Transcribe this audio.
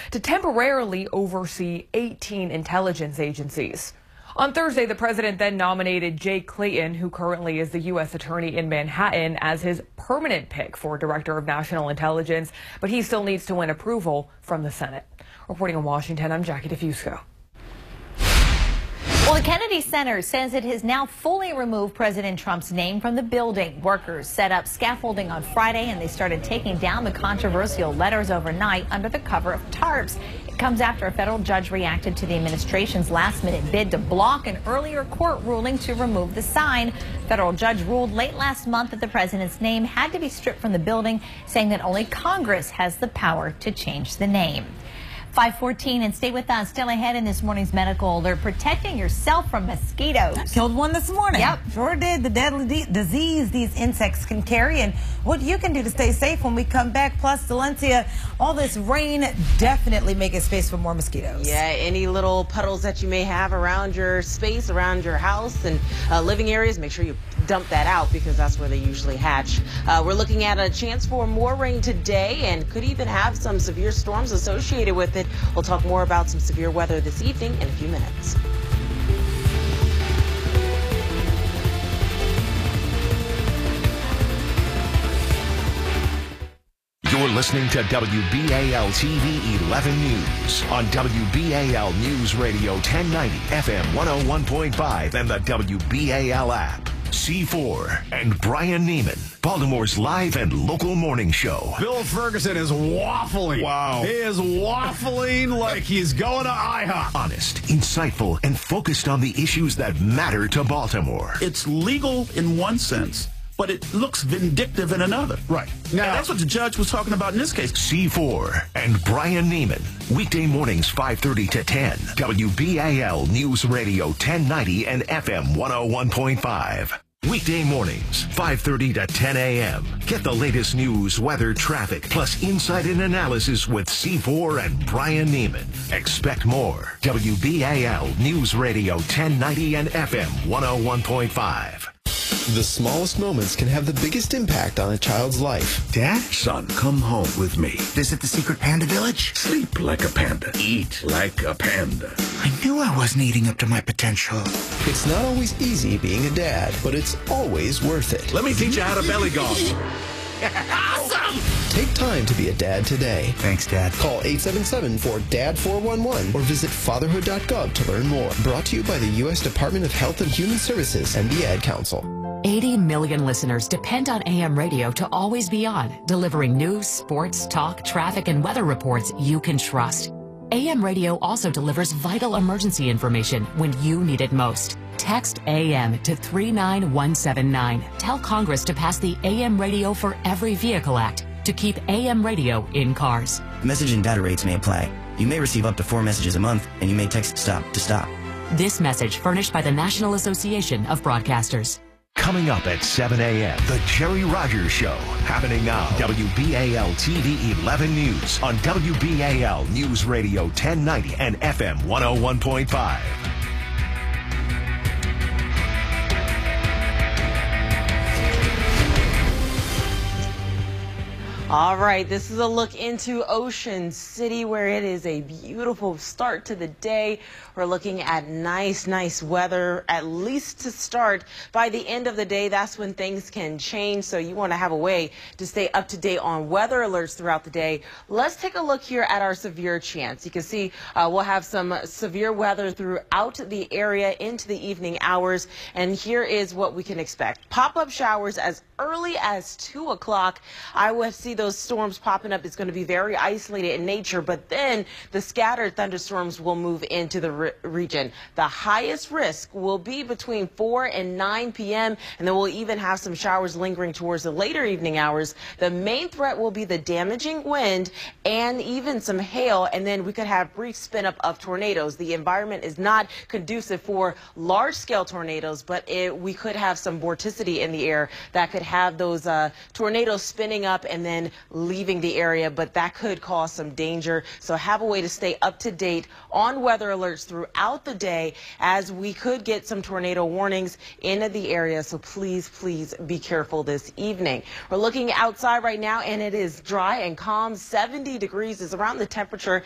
to temporarily oversee 18 intelligence agencies. On Thursday, the president then nominated Jay Clayton, who currently is the U.S. Attorney in Manhattan, as his permanent pick for Director of National Intelligence, but he still needs to win approval from the Senate. Reporting in Washington, I'm Jackie DeFusco. Well, the Kennedy Center says it has now fully removed President Trump's name from the building. Workers set up scaffolding on Friday, and they started taking down the controversial letters overnight under the cover of tarps. It comes after a federal judge reacted to the administration's last-minute bid to block an earlier court ruling to remove the sign. Federal judge ruled late last month that the president's name had to be stripped from the building, saying that only Congress has the power to change the name. 5:14, and stay with us. Still ahead in this morning's medical alert, protecting yourself from mosquitoes. Killed one this morning. Yep. Sure did. The deadly disease these insects can carry, and what you can do to stay safe when we come back. Plus, Valencia, all this rain definitely making space for more mosquitoes. Yeah, any little puddles that you may have around your space, around your house and living areas, make sure you dump that out because that's where they usually hatch. We're looking at a chance for more rain today and could even have some severe storms associated with it. We'll talk more about some severe weather this evening in a few minutes. You're listening to WBAL TV 11 News on WBAL News Radio 1090 FM 101.5 and the WBAL app. C4 and Brian Neiman, Baltimore's live and local morning show. Bill Ferguson is waffling. Wow. He is waffling like he's going to IHOP. Honest, insightful, and focused on the issues that matter to Baltimore. It's legal in one sense, but it looks vindictive in another. Right. Now, that's what the judge was talking about in this case. C4 and Brian Neiman, weekday mornings 5:30 to 10. WBAL News Radio 1090 and FM 101.5. Weekday mornings, 5:30 to 10 a.m. Get the latest news, weather, traffic, plus insight and analysis with C4 and Brian Neiman. Expect more. WBAL News Radio 1090 and FM 101.5. The smallest moments can have the biggest impact on a child's life. Dad? Son, come home with me. Visit the secret panda village? Sleep like a panda. Eat like a panda. I knew I wasn't eating up to my potential. It's not always easy being a dad, but it's always worth it. Let me teach you how to belly golf. Awesome! Take time to be a dad today. Thanks, Dad. Call 877-4DAD-411 or visit fatherhood.gov to learn more. Brought to you by the U.S. Department of Health and Human Services and the Ad Council. 80 million listeners depend on AM radio to always be on, delivering news, sports, talk, traffic, and weather reports you can trust. AM radio also delivers vital emergency information when you need it most. Text AM to 39179. Tell Congress to pass the AM Radio for Every Vehicle Act to keep AM radio in cars. Message and data rates may apply. You may receive up to 4 messages a month, and you may text STOP to stop. This message furnished by the National Association of Broadcasters. Coming up at 7 a.m., The Jerry Rogers Show. Happening now. WBAL TV 11 News on WBAL News Radio 1090 and FM 101.5. All right, this is a look into Ocean City, where it is a beautiful start to the day. We're looking at nice weather, at least to start. By the end of the day, that's when things can change, so you want to have a way to stay up to date on weather alerts throughout the day. Let's take a look here at our severe chance. You can see we'll have some severe weather throughout the area into the evening hours, and here is what we can expect. Pop-up showers as early as 2 o'clock. I will see those storms popping up. It's going to be very isolated in nature, but then the scattered thunderstorms will move into the region. The highest risk will be between 4 and 9 p.m., and then we'll even have some showers lingering towards the later evening hours. The main threat will be the damaging wind and even some hail, and then we could have brief spin up of tornadoes. The environment is not conducive for large-scale tornadoes, but we could have some vorticity in the air that could have those tornadoes spinning up and then leaving the area, but that could cause some danger. So have a way to stay up to date on weather alerts throughout the day, as we could get some tornado warnings in the area. So please be careful this evening. We're looking outside right now, and it is dry and calm. 70 degrees is around the temperature